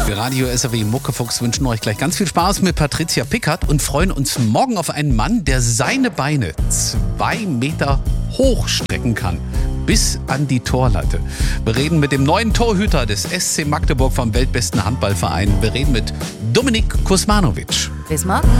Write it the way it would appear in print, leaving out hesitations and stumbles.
Wir Radio SAW Muckefuchs wünschen euch gleich ganz viel Spaß mit Patricia Pickert und freuen uns morgen auf einen Mann, der seine Beine 2 Meter hoch strecken kann. Bis an die Torlatte. Wir reden mit dem neuen Torhüter des SC Magdeburg vom weltbesten Handballverein. Wir reden mit Dominik Kuzmanovic. Bis morgen.